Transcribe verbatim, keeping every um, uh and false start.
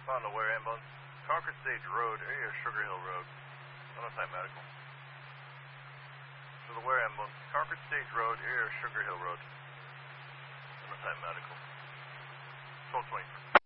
On the Ware ambulance. Concord Stage Road, area Sugar Hill Road. Unassigned medical. To the Ware ambulance. Concord Stage Road, area Sugar Hill Road. Unassigned medical. twelve twenty-three.